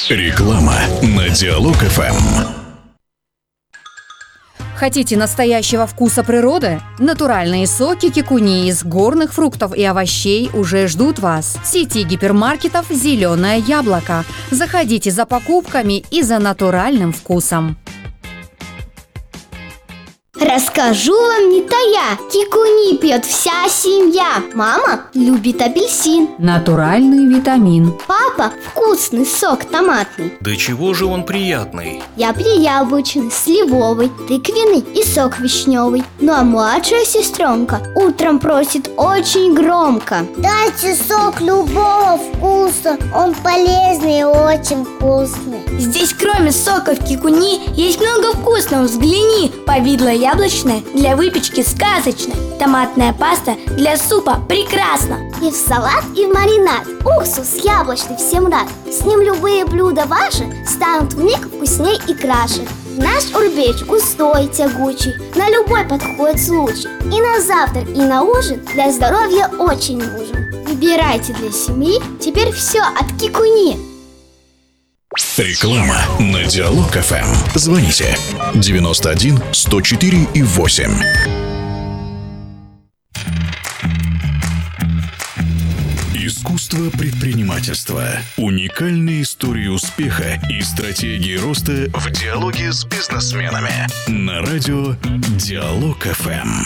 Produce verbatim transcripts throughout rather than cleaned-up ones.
Реклама на Диалог эф эм. Хотите настоящего вкуса природы? Натуральные соки кикуни из горных фруктов и овощей уже ждут вас. В сети гипермаркетов «Зеленое яблоко». Заходите за покупками и за натуральным вкусом. Расскажу вам не тая, кикуни пьет вся семья. Мама любит апельсин. Натуральный витамин. Папа вкусный сок томатный. Да чего же он приятный? Я прияблочный, сливовый, тыквенный и сок вишневый. Ну а младшая сестренка утром просит очень громко: дайте сок любого вкуса, он полезный и очень вкусный. Здесь кроме соков кикуни есть много вкусного, взгляни. Повидло яблочное для выпечки сказочно. Томатная паста для супа прекрасно. И в салат, и в маринад. Уксус яблочный всем рад. С ним любые блюда ваши станут вмиг вкусней и краше. Наш урбеч густой, тягучий, на любой подходит случай. И на завтрак, и на ужин для здоровья очень нужен. Выбирайте для семьи теперь все от кикуни. Реклама на Диалог эф эм. Звоните девяносто один сто четыре и восемь. Искусство предпринимательства. Уникальные истории успеха и стратегии роста в диалоге с бизнесменами. На радио Диалог эф эм.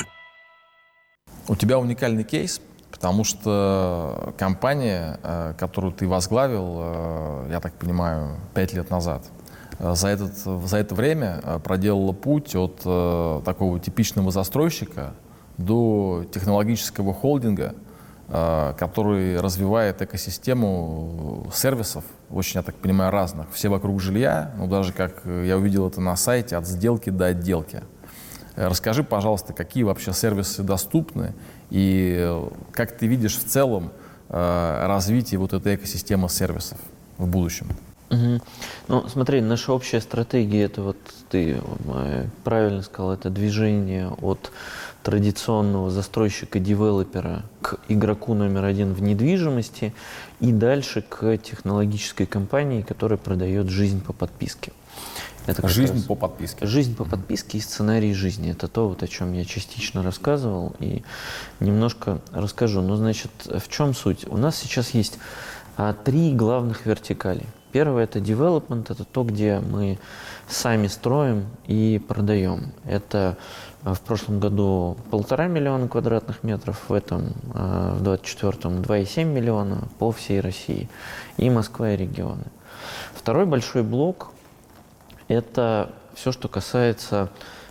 У тебя уникальный кейс, потому что компания, которую ты возглавил, я так понимаю, пять лет назад, за, этот, за это время проделала путь от такого типичного застройщика до технологического холдинга, который развивает экосистему сервисов, очень, я так понимаю, разных. Все вокруг жилья, ну даже, как я увидел это на сайте, от сделки до отделки. Расскажи, пожалуйста, какие вообще сервисы доступны и как ты видишь в целом развитие вот этой экосистемы сервисов в будущем? Угу. Ну, смотри, наша общая стратегия, это вот ты правильно сказал, это движение от традиционного застройщика-девелопера к игроку номер один в недвижимости и дальше к технологической компании, которая продает жизнь по подписке. Это жизнь по подписке. Жизнь по подписке и сценарий жизни. Это то, вот, о чем я частично рассказывал и немножко расскажу. Ну, значит, в чем суть? У нас сейчас есть а, три главных вертикали. Первое – это development, это то, где мы сами строим и продаем. Это в прошлом году полтора миллиона квадратных метров, в этом, в двадцать четвёртом, два и семь миллиона по всей России и Москва и регионы. Второй большой блок – это все, что касается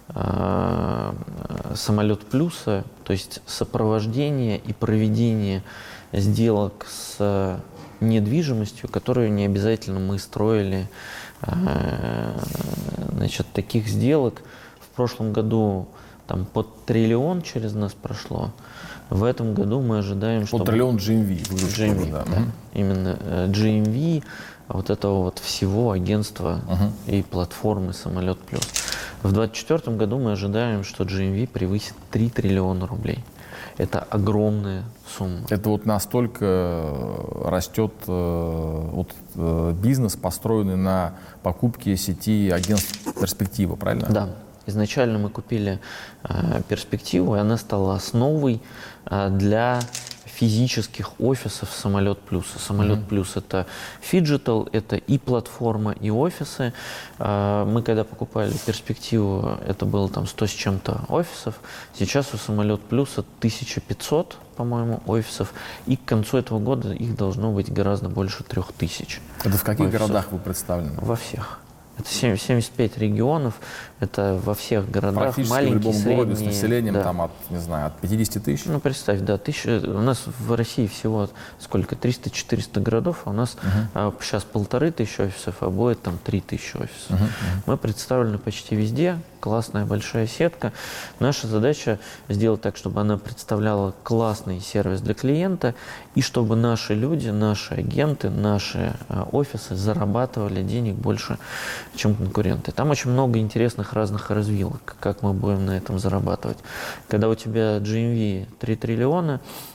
э, самолет плюса, то есть сопровождение и проведение сделок с недвижимостью, которую не обязательно мы строили. Э, значит, таких сделок в прошлом году там под триллион через нас прошло. В этом году мы ожидаем, что... Под триллион джи эм ви. джи эм ви, да. Да. Угу. Именно э, джи эм ви вот этого вот всего агентства uh-huh. и платформы «Самолет Плюс». В двадцать четвёртом году мы ожидаем, что джи эм ви превысит три триллиона рублей. Это огромная сумма. Это вот настолько растет э, вот, э, бизнес, построенный на покупке сети агентств «Перспектива», правильно? Да. Изначально мы купили э, «Перспективу», и она стала основой э, для физических офисов «Самолет Плюса». «Самолет mm-hmm. Плюс» — это фиджитал, это и платформа, и офисы. Мы когда покупали «Перспективу», это было там сто с чем-то офисов. Сейчас у «Самолет Плюса» тысяча пятьсот, по-моему, офисов. И к концу этого года их должно быть гораздо больше трех тысяч. Это в каких офисов. городах вы представлены? Во всех. Это семьдесят пять регионов, это во всех городах, практически маленькие, в любом средние, городе с населением да. там от, не знаю, от пятидесяти тысяч? Ну, представь, да, тысяча, у нас в России всего сколько, триста-четыреста городов, а у нас uh-huh. а, сейчас полторы тысячи офисов, а будет там три тысячи офисов. Uh-huh. Uh-huh. Мы представлены почти везде, классная большая сетка. Наша задача сделать так, чтобы она представляла классный сервис для клиента, и чтобы наши люди, наши агенты, наши а, офисы зарабатывали денег больше, чем конкуренты. Там очень много интересных разных развилок, как мы будем на этом зарабатывать. Когда у тебя джи эм ви три триллиона,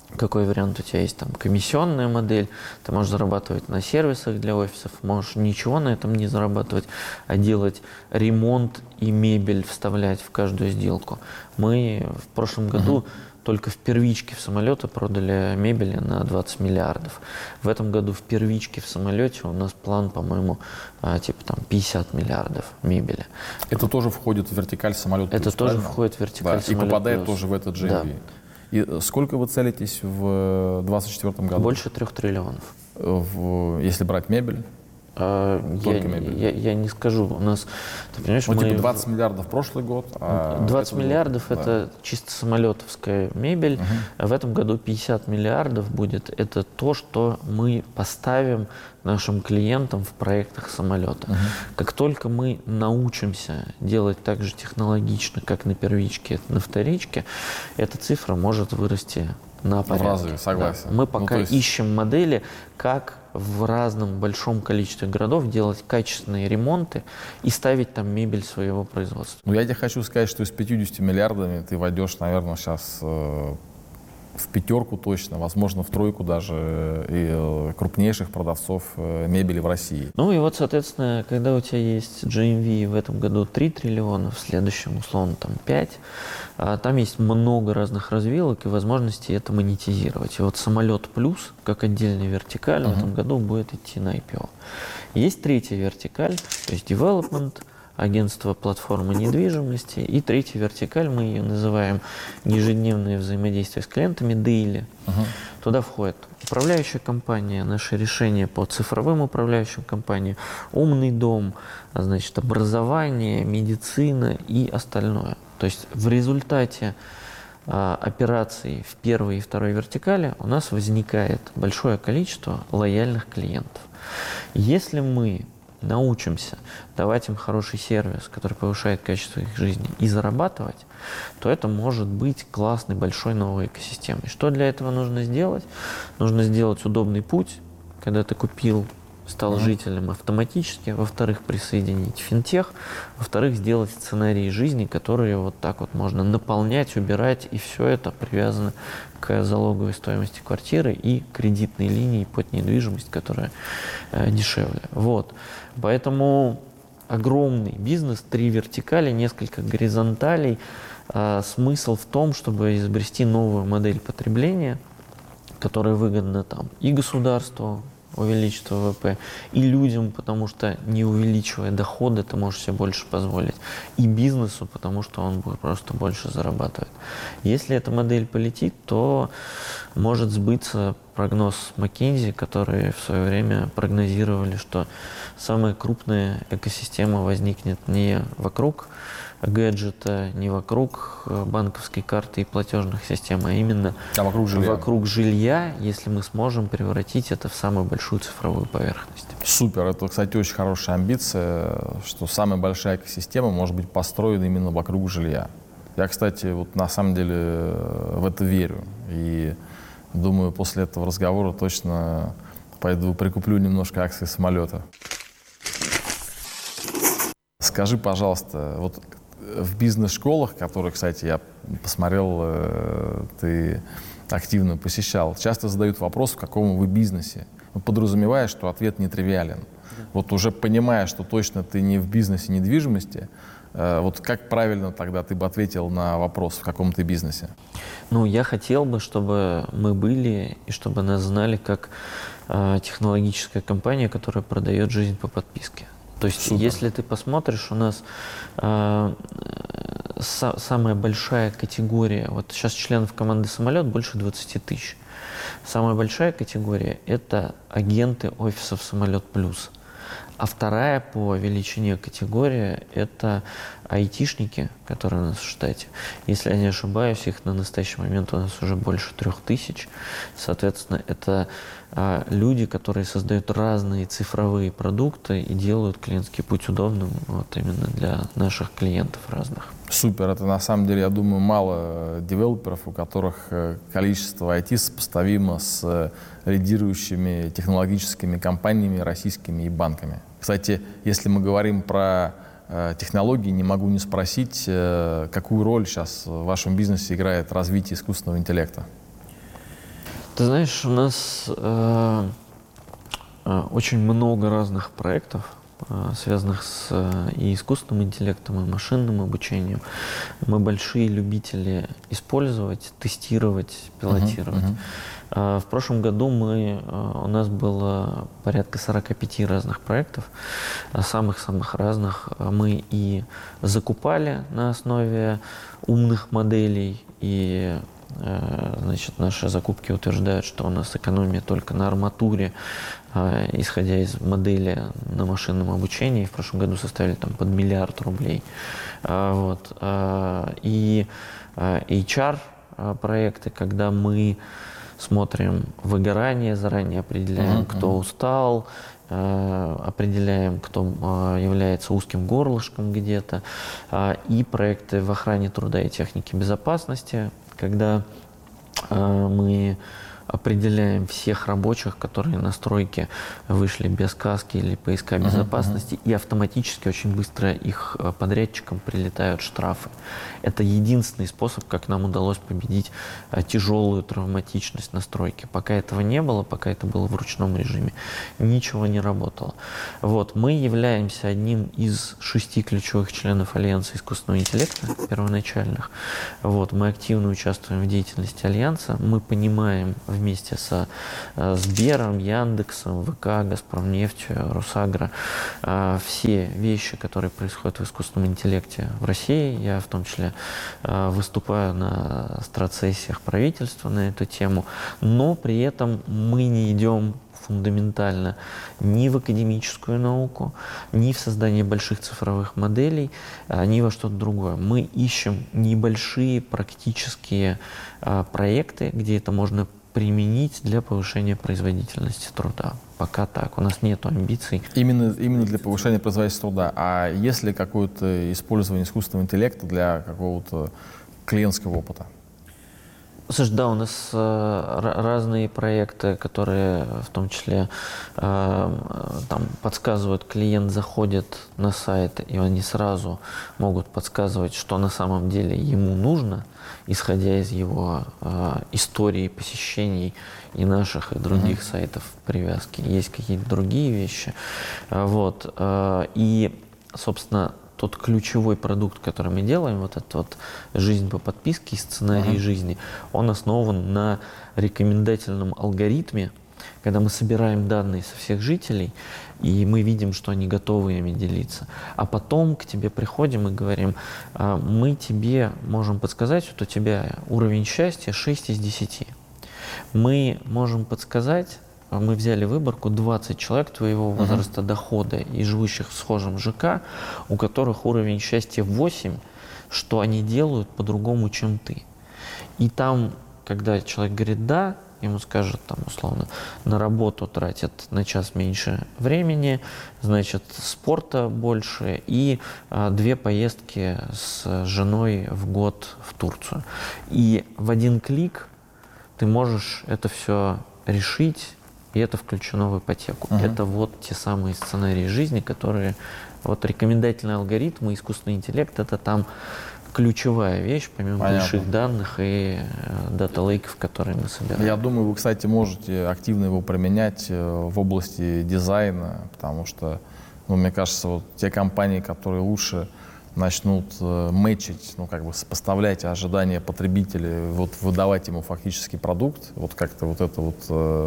какой вариант у тебя есть, там, комиссионная модель, ты можешь зарабатывать на сервисах для офисов, можешь ничего на этом не зарабатывать, а делать ремонт и мебель вставлять в каждую сделку. Мы в прошлом году uh-huh. только в первичке в самолете продали мебели на двадцать миллиардов. В этом году в первичке в самолете у нас план, по-моему, типа там пятьдесят миллиардов мебели. Это тоже входит в вертикаль самолет плюс, Это тоже правильно? входит в вертикаль да, самолет и попадает плюс. тоже в этот джи эм ви. Да. И сколько вы целитесь в двадцать четвёртом году? Больше трех триллионов. В, если брать мебель? А, я, мебель. Я, я не скажу. У нас, ты понимаешь, ну, мы... типа двадцать миллиардов прошлый год. А двадцать миллиардов год, это да. чисто самолетовская мебель. Угу. А в этом году пятьдесят миллиардов будет. Это то, что мы поставим нашим клиентам в проектах самолета. Угу. Как только мы научимся делать так же технологично, как на первичке, на вторичке, эта цифра может вырасти на порядок. В разы, согласен. Да. Мы пока ну, есть... ищем модели, как в разном большом количестве городов делать качественные ремонты и ставить там мебель своего производства. Ну, я тебе хочу сказать, что с пятьюдесятью миллиардами ты войдешь, наверное, сейчас э, в пятерку точно, возможно, в тройку даже и э, крупнейших продавцов э, мебели в России. Ну и вот, соответственно, когда у тебя есть джи эм ви в этом году три триллиона, в следующем, условно, там пять, а там есть много разных развилок и возможностей это монетизировать. И вот самолет плюс, как отдельная вертикаль, uh-huh. в этом году будет идти на ай пи о. Есть третья вертикаль, то есть development, агентство платформы недвижимости. И третья вертикаль, мы ее называем ежедневное взаимодействие с клиентами, daily. Uh-huh. Туда входит управляющая компания, наши решения по цифровым управляющим компаниям, умный дом, значит, образование, медицина и остальное. То есть в результате а, операций в первой и второй вертикали у нас возникает большое количество лояльных клиентов. Если мы научимся давать им хороший сервис, который повышает качество их жизни, и зарабатывать, то это может быть классной большой новой экосистемой. Что для этого нужно сделать? Нужно сделать удобный путь, когда ты купил, стал mm-hmm. жителем автоматически, во-вторых, присоединить финтех, во-вторых, сделать сценарии жизни, которые вот так вот можно наполнять, убирать, и все это привязано к залоговой стоимости квартиры и кредитной линии под недвижимость, которая э, дешевле. Вот. Поэтому огромный бизнес, три вертикали, несколько горизонталей. А, смысл в том, чтобы изобрести новую модель потребления, которая выгодна там и государству, увеличит вэ вэ пэ, и людям, потому что не увеличивая доходы, ты можешь себе больше позволить, и бизнесу, потому что он будет просто больше зарабатывать. Если эта модель полетит, то может сбыться прогноз McKinsey, которые в свое время прогнозировали, что самая крупная экосистема возникнет не вокруг гаджета, не вокруг банковской карты и платежных систем, а именно а вокруг жилья. вокруг жилья, если мы сможем превратить это в самую большую цифровую поверхность. Супер. Это, кстати, очень хорошая амбиция, что самая большая экосистема может быть построена именно вокруг жилья. Я, кстати, вот на самом деле в это верю. И думаю, после этого разговора точно пойду прикуплю немножко акций самолета. Скажи, пожалуйста, вот в бизнес-школах, которые, кстати, я посмотрел, ты активно посещал, часто задают вопрос, в каком вы бизнесе, подразумевая, что ответ нетривиален. Да. Вот уже понимая, что точно ты не в бизнесе недвижимости, вот как правильно тогда ты бы ответил на вопрос, в каком ты бизнесе? Ну, я хотел бы, чтобы мы были и чтобы нас знали как э, технологическая компания, которая продает жизнь по подписке. То есть, Супер. Если ты посмотришь, у нас э, са, самая большая категория, вот сейчас членов команды «Самолет» больше двадцати тысяч. Самая большая категория – это агенты офисов «Самолет Плюс». А вторая по величине категория – это айтишники, которые у нас в штате. Если я не ошибаюсь, их на настоящий момент у нас уже больше трех тысяч. Соответственно, это а, люди, которые создают разные цифровые продукты и делают клиентский путь удобным вот именно для наших клиентов разных. Супер. Это на самом деле, я думаю, мало девелоперов, у которых количество ай ти сопоставимо с лидирующими технологическими компаниями российскими и банками. Кстати, если мы говорим про э, технологии, не могу не спросить, э, какую роль сейчас в вашем бизнесе играет развитие искусственного интеллекта? Ты знаешь, у нас э, э, очень много разных проектов, э, связанных с э, и искусственным интеллектом, и машинным обучением. Мы большие любители использовать, тестировать, пилотировать. Uh-huh, uh-huh. Э, в прошлом году мы, э, у нас было порядка сорок пять разных проектов, самых-самых разных. Мы и закупали на основе умных моделей, и значит, наши закупки утверждают, что у нас экономия только на арматуре, исходя из модели на машинном обучении, в прошлом году составили там под миллиард рублей. Вот. И эйч ар проекты, когда мы смотрим выгорание, заранее определяем, uh-huh, кто uh-huh. устал, определяем, кто является узким горлышком где-то, и проекты в охране труда и техники безопасности, когда мы определяем всех рабочих, которые на стройке вышли без каски или поиска безопасности, uh-huh, uh-huh. и автоматически очень быстро их подрядчикам прилетают штрафы. Это единственный способ, как нам удалось победить тяжелую травматичность на стройке. Пока этого не было, пока это было в ручном режиме, ничего не работало. Вот. Мы являемся одним из шести ключевых членов Альянса искусственного интеллекта, первоначальных. Вот. Мы активно участвуем в деятельности Альянса, мы понимаем вместе со э, Сбером, Яндексом, ВК, Газпромнефтью, Росагро э, все вещи, которые происходят в искусственном интеллекте в России. Я в том числе э, выступаю на страт-сессиях правительства на эту тему, но при этом мы не идем фундаментально ни в академическую науку, ни в создание больших цифровых моделей, ни во что-то другое. Мы ищем небольшие практические э, проекты, где это можно применить для повышения производительности труда. Пока так. У нас нет амбиций. Именно, именно для повышения производительности труда. А есть ли какое-то использование искусственного интеллекта для какого-то клиентского опыта? Слушай, да, у нас э, разные проекты, которые в том числе э, там, подсказывают, клиент заходит на сайт, и они сразу могут подсказывать, что на самом деле ему нужно, исходя из его э, истории посещений и наших, и других mm-hmm. сайтов привязки. Есть какие-то другие вещи. Вот. Э, и, собственно, тот ключевой продукт, который мы делаем, вот этот вот «Жизнь по подписке» и сценарий uh-huh. жизни, он основан на рекомендательном алгоритме, когда мы собираем данные со всех жителей, и мы видим, что они готовы ими делиться. А потом к тебе приходим и говорим, мы тебе можем подсказать, что у тебя уровень счастья шесть из десяти. Мы можем подсказать, мы взяли выборку двадцать человек твоего возраста, uh-huh. дохода и живущих в схожем ЖК, у которых уровень счастья восемь, что они делают по-другому, чем ты. И там, когда человек говорит «да», ему скажут, там, условно, на работу тратят на час меньше времени, значит, спорта больше и а, две поездки с женой в год в Турцию. И в один клик ты можешь это все решить, и это включено в ипотеку. Uh-huh. Это вот те самые сценарии жизни, которые... Вот рекомендательные алгоритмы, искусственный интеллект — это там ключевая вещь, помимо Понятно. больших данных и дата-лейков, которые мы собираем. Я думаю, вы, кстати, можете активно его применять в области дизайна, потому что, ну, мне кажется, вот те компании, которые лучше начнут э, мэчить, ну, как бы сопоставлять ожидания потребителя, вот выдавать ему фактический продукт, вот как-то вот это вот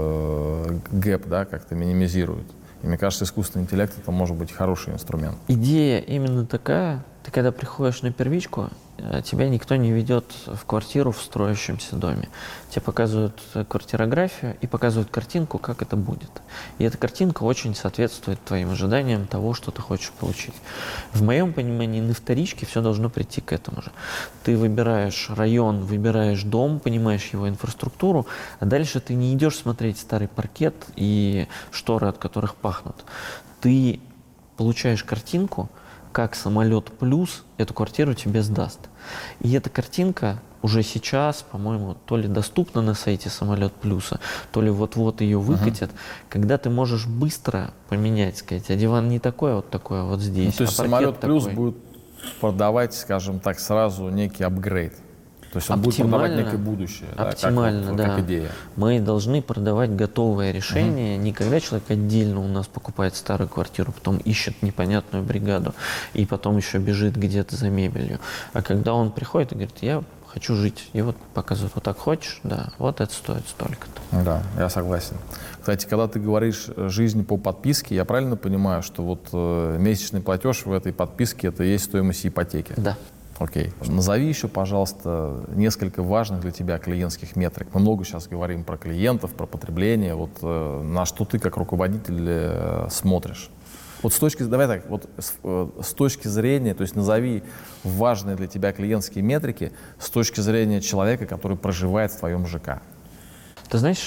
э, гэп, да, как-то минимизирует. И мне кажется, искусственный интеллект — это может быть хороший инструмент. Идея именно такая. Ты когда приходишь на первичку, тебя никто не ведет в квартиру в строящемся доме. Тебе показывают квартирографию и показывают картинку, как это будет. И эта картинка очень соответствует твоим ожиданиям того, что ты хочешь получить. В моем понимании, на вторичке все должно прийти к этому же. Ты выбираешь район, выбираешь дом, понимаешь его инфраструктуру, а дальше ты не идешь смотреть старый паркет и шторы, от которых пахнут. Ты получаешь картинку, как самолет плюс эту квартиру тебе сдаст. И эта картинка уже сейчас, по-моему, то ли доступна на сайте самолет плюса, то ли вот-вот ее выкатят, uh-huh. когда ты можешь быстро поменять, сказать, а диван не такой, а вот такой, а вот здесь. Ну, то есть а самолет такой. плюс будет продавать, скажем так, сразу некий апгрейд. То есть он будет продавать некое будущее, оптимально, да, как, да. как идея. Мы должны продавать готовое решение, угу. не когда человек отдельно у нас покупает старую квартиру, потом ищет непонятную бригаду и потом еще бежит где-то за мебелью, а когда он приходит и говорит, я хочу жить, и вот показывают, вот так хочешь, да, вот это стоит столько-то. Да, я согласен. Кстати, когда ты говоришь «жизнь по подписке», я правильно понимаю, что вот э, месячный платеж в этой подписке – это и есть стоимость ипотеки? Да. Окей. Назови еще, пожалуйста, несколько важных для тебя клиентских метрик. Мы много сейчас говорим про клиентов, про потребление. Вот э, на что ты как руководитель э, смотришь? Вот с точки, давай так, вот с, э, с точки зрения, то есть назови важные для тебя клиентские метрики с точки зрения человека, который проживает в твоем ЖК. Ты знаешь,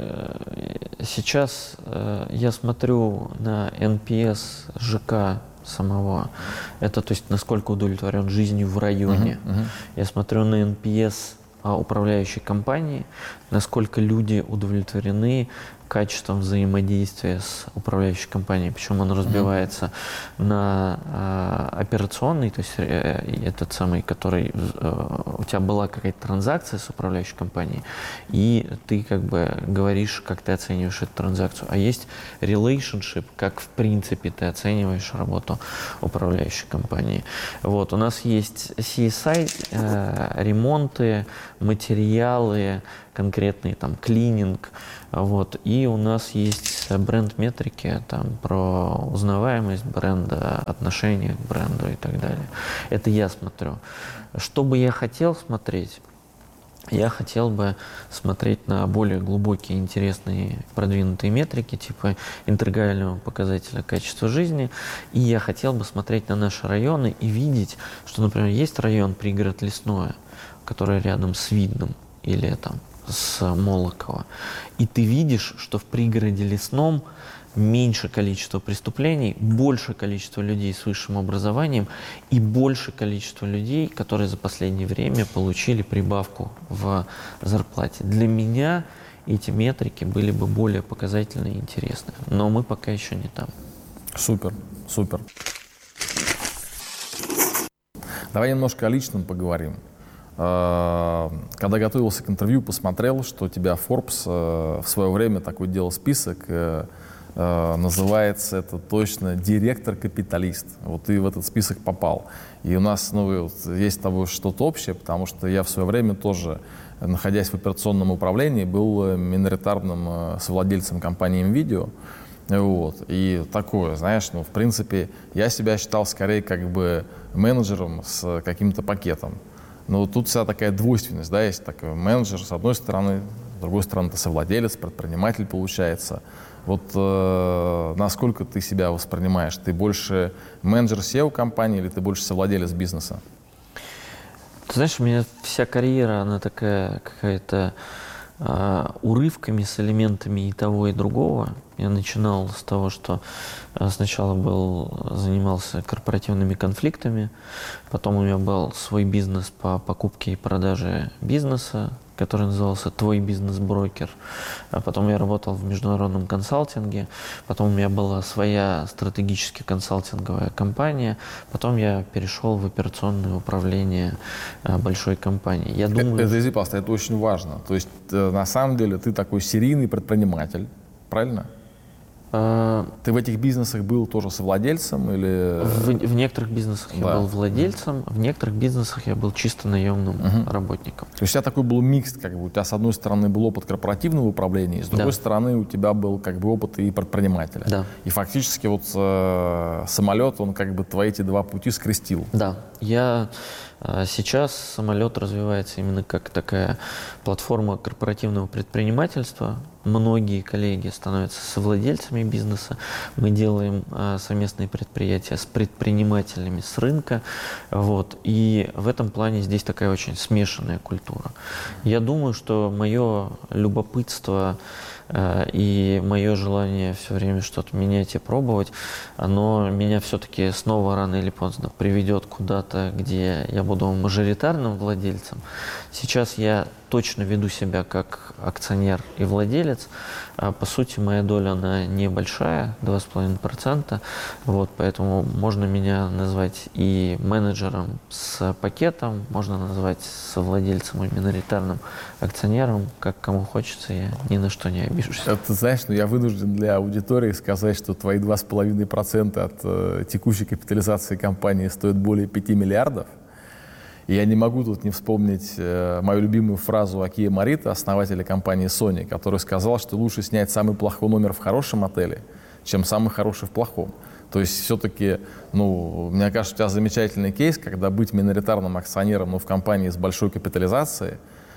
сейчас я смотрю на эн пи эс ЖК самого. Это, то есть, насколько удовлетворен жизнью в районе. Uh-huh, uh-huh. Я смотрю на эн пи эс управляющей компании, насколько люди удовлетворены качеством взаимодействия с управляющей компанией. Причем он разбивается mm-hmm. на а, операционный, то есть э, этот самый, который э, у тебя была какая-то транзакция с управляющей компанией, и ты как бы говоришь, как ты оцениваешь эту транзакцию. А есть relationship, как в принципе ты оцениваешь работу управляющей компании. Вот, у нас есть си эс ай, э, ремонты, материалы, конкретный там клининг, вот, и у нас есть бренд-метрики там про узнаваемость бренда, отношение к бренду и так далее. Это я смотрю. Что бы я хотел смотреть? Я хотел бы смотреть на более глубокие, интересные, продвинутые метрики, типа интегрального показателя качества жизни. И я хотел бы смотреть на наши районы и видеть, что, например, есть район пригород Лесное, который рядом с Видным или там с Молоково. И ты видишь, что в пригороде Лесном меньше количество преступлений, больше количество людей с высшим образованием и больше количество людей, которые за последнее время получили прибавку в зарплате. Для меня эти метрики были бы более показательны и интересны. Но мы пока еще не там. Супер, супер. Давай немножко о личном поговорим. Когда готовился к интервью, посмотрел, что у тебя Forbes в свое время такой делал список, называется это точно «Директор-капиталист». Вот ты в этот список попал. И у нас ну, вот, есть с тобой что-то общее, потому что я в свое время тоже, находясь в операционном управлении, был миноритарным совладельцем компании МВидео. Вот. И такое, знаешь, ну, в принципе, я себя считал скорее как бы менеджером с каким-то пакетом. Но тут вся такая двойственность, да, есть такой менеджер с одной стороны, с другой стороны, ты совладелец, предприниматель получается. Вот э, насколько ты себя воспринимаешь? Ты больше менеджер сео компании или ты больше совладелец бизнеса? Ты знаешь, у меня вся карьера, она такая какая-то э, урывками с элементами и того, и другого. Я начинал с того, что сначала был, занимался корпоративными конфликтами, потом у меня был свой бизнес по покупке и продаже бизнеса, который назывался «Твой бизнес-брокер». А потом я работал в международном консалтинге, потом у меня была своя стратегически консалтинговая компания, потом я перешел в операционное управление большой компании. Я думаю, это, это, пожалуйста, это очень важно. То есть, на самом деле, ты такой серийный предприниматель, правильно? А, ты в этих бизнесах был тоже совладельцем или… В, в некоторых бизнесах да. я был владельцем, в некоторых бизнесах я был чисто наемным uh-huh. работником. То есть у тебя такой был микс, как бы у тебя с одной стороны был опыт корпоративного управления, с другой да. стороны у тебя был как бы опыт и предпринимателя. Да. И фактически вот э, самолет, он как бы твои эти два пути скрестил. Да, я… Сейчас самолет развивается именно как такая платформа корпоративного предпринимательства. Многие коллеги становятся совладельцами бизнеса. Мы делаем а, совместные предприятия с предпринимателями с рынка. Вот. И в этом плане здесь такая очень смешанная культура. Я думаю, что мое любопытство И мое желание все время что-то менять и пробовать, оно меня все-таки снова рано или поздно приведет куда-то, где я буду мажоритарным владельцем. Сейчас я точно веду себя как акционер и владелец. А по сути, моя доля, она небольшая, два с половиной процента. Вот, поэтому можно меня назвать и менеджером с пакетом, можно назвать совладельцем и миноритарным акционером, как кому хочется, я ни на что не обижусь. Ты знаешь, ну, я вынужден для аудитории сказать, что твои два с половиной процента от э, текущей капитализации компании стоят более пяти миллиардов. И я не могу тут не вспомнить э, мою любимую фразу Акия Морита, основателя компании Sony, который сказал, что лучше снять самый плохой номер в хорошем отеле, чем самый хороший в плохом. То есть все-таки, ну, мне кажется, у тебя замечательный кейс, когда быть миноритарным акционером, ну, в компании с большой капитализацией,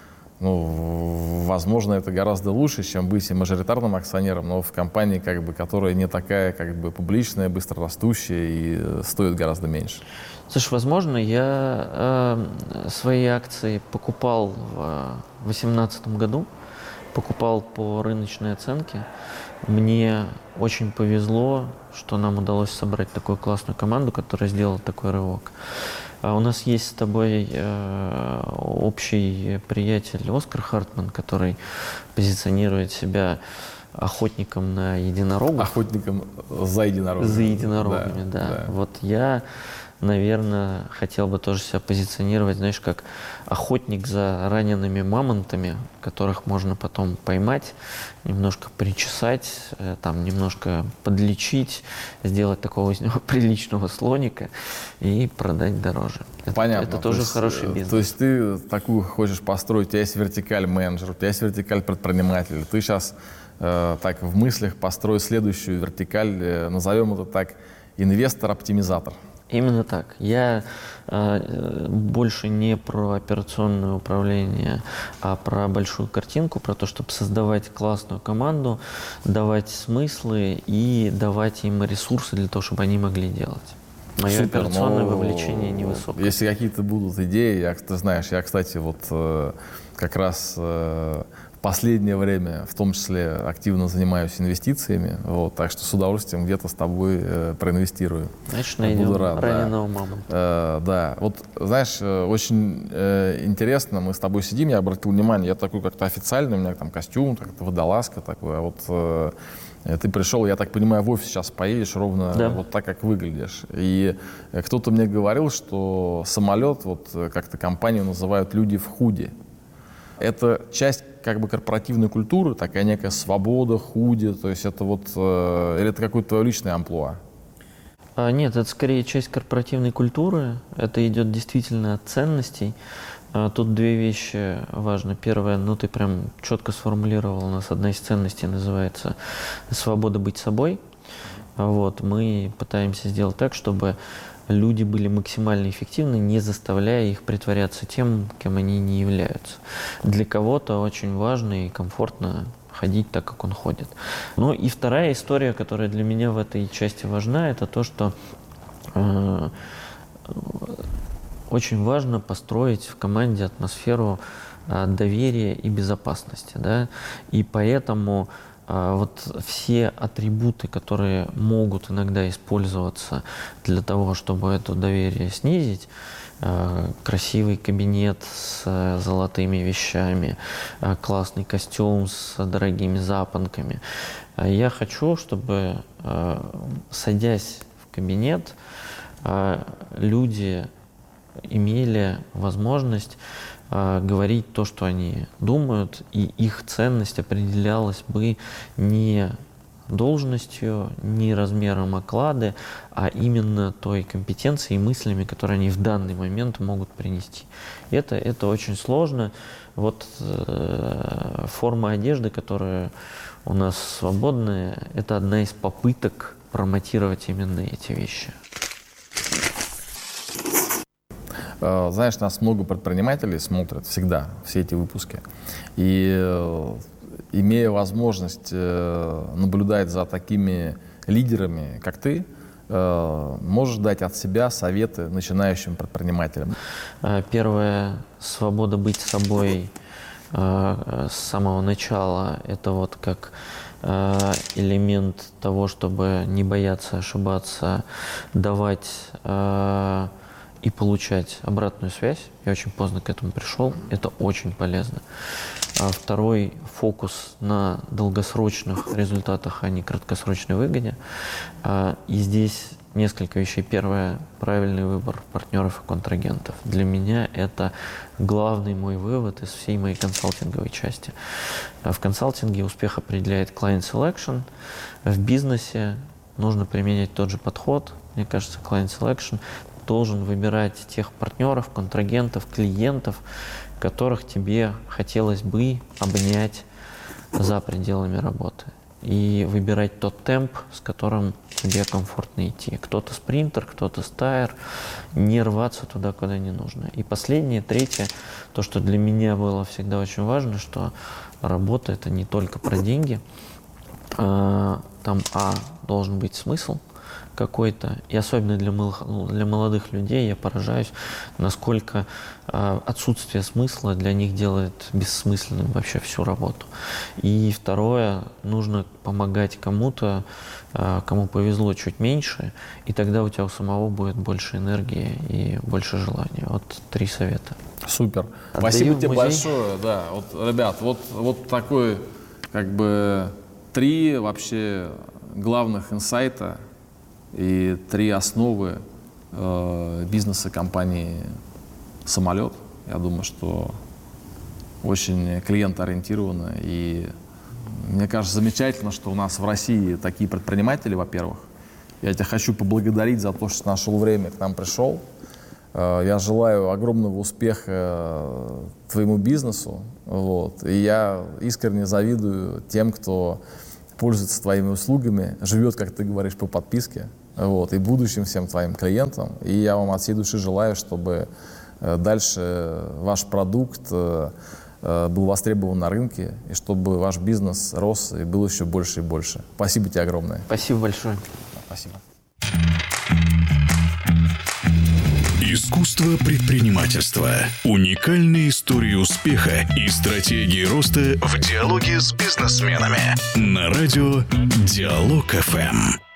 ну, возможно, это гораздо лучше, чем быть и мажоритарным акционером, но в компании, как бы, которая не такая, как бы, публичная, быстрорастущая и стоит гораздо меньше. Слушай, возможно, я э, свои акции покупал в две тысячи восемнадцатом году, покупал по рыночной оценке. Мне очень повезло, что нам удалось собрать такую классную команду, которая сделала такой рывок. А у нас есть с тобой э, общий приятель Оскар Хартман, который позиционирует себя охотником на единорогов. Охотником за единорогами. За единорогами, да. да. да. Вот я, наверное, хотел бы тоже себя позиционировать, знаешь, как охотник за ранеными мамонтами, которых можно потом поймать, немножко причесать, там, немножко подлечить, сделать такого из него приличного слоника и продать дороже. Понятно. Это, это тоже есть, хороший бизнес. То есть ты такую хочешь построить, у тебя есть вертикаль менеджер, у тебя есть вертикаль предприниматель. Ты сейчас э, так в мыслях построй следующую вертикаль, э, назовем это так, инвестор-оптимизатор. Именно так. Я э, больше не про операционное управление, а про большую картинку, про то, чтобы создавать классную команду, давать смыслы и давать им ресурсы для того, чтобы они могли делать. Мое Супер, операционное но вовлечение невысокое. Если какие-то будут идеи, я, ты знаешь, я, кстати, вот э, как раз э, в последнее время, в том числе, активно занимаюсь инвестициями, вот, так что с удовольствием где-то с тобой э, проинвестирую. Значит, найдем Буду рад, раненого да. мамонта. Э, да, вот, знаешь, э, очень э, интересно, мы с тобой сидим, я обратил внимание, я такой как-то официальный, у меня там костюм, как-то водолазка такой, а вот э, ты пришел, я так понимаю, в офис сейчас поедешь ровно да. вот так, как выглядишь. И кто-то мне говорил, что самолет, вот как-то компанию называют «люди в худи». Это часть как бы корпоративной культуры, такая некая свобода, худи, то есть это вот, или это какое-то твое личное амплуа? А, нет, это скорее часть корпоративной культуры, это идет действительно от ценностей. Тут две вещи важны. Первое, ну ты прям четко сформулировал, у нас одна из ценностей называется «свобода быть собой». Вот, мы пытаемся сделать так, чтобы люди были максимально эффективны, не заставляя их притворяться тем, кем они не являются. Для кого-то очень важно и комфортно ходить так, как он ходит. Ну и вторая история, которая для меня в этой части важна, это то, что э, очень важно построить в команде атмосферу а, доверия и безопасности, да, и поэтому а, вот все атрибуты, которые могут иногда использоваться для того, чтобы это доверие снизить, а, красивый кабинет с а, золотыми вещами, а, классный костюм с дорогими запонками, а я хочу, чтобы, а, садясь в кабинет, а, люди имели возможность э, говорить то, что они думают, и их ценность определялась бы не должностью, не размером оклада, а именно той компетенцией и мыслями, которые они в данный момент могут принести. Это, это очень сложно. Вот э, форма одежды, которая у нас свободная, это одна из попыток промотировать именно эти вещи. Знаешь, нас много предпринимателей смотрят всегда, все эти выпуски. И э, имея возможность э, наблюдать за такими лидерами, как ты, э, можешь дать от себя советы начинающим предпринимателям? Первое, свобода быть собой э, с самого начала. Это вот как э, элемент того, чтобы не бояться ошибаться, давать э, и получать обратную связь. Я очень поздно к этому пришел. Это очень полезно. А второй – фокус на долгосрочных результатах, а не краткосрочной выгоде. А, и здесь несколько вещей. Первое – правильный выбор партнеров и контрагентов. Для меня это главный мой вывод из всей моей консалтинговой части. В консалтинге успех определяет client selection. В бизнесе нужно применять тот же подход. Мне кажется, client selection должен выбирать тех партнеров, контрагентов, клиентов, которых тебе хотелось бы обнять за пределами работы. И выбирать тот темп, с которым тебе комфортно идти. Кто-то спринтер, кто-то стайер. Не рваться туда, куда не нужно. И последнее, третье, то, что для меня было всегда очень важно, что работа – это не только про деньги. Там, а, должен быть смысл какой-то, и особенно для, мол, для молодых людей я поражаюсь, насколько э, отсутствие смысла для них делает бессмысленным вообще всю работу. И второе, нужно помогать кому-то, э, кому повезло чуть меньше, и тогда у тебя у самого будет больше энергии и больше желания. Вот три совета. Супер. Отдаю Спасибо тебе музей. большое. Да, вот, ребят, вот, вот такой, как бы, три вообще главных инсайта и три основы э, бизнеса компании «Самолет». Я думаю, что очень клиентоориентированно. И мне кажется, замечательно, что у нас в России такие предприниматели, во-первых. Я тебя хочу поблагодарить за то, что нашел время, к нам пришел. Э, я желаю огромного успеха твоему бизнесу. Вот. И я искренне завидую тем, кто пользуется твоими услугами, живет, как ты говоришь, по подписке. Вот, и будущим всем твоим клиентам. И я вам от всей души желаю, чтобы дальше ваш продукт был востребован на рынке, и чтобы ваш бизнес рос и был еще больше и больше. Спасибо тебе огромное. Спасибо большое. Спасибо. Искусство предпринимательства. Уникальные истории успеха и стратегии роста в диалоге с бизнесменами. На радио Диалог эф эм.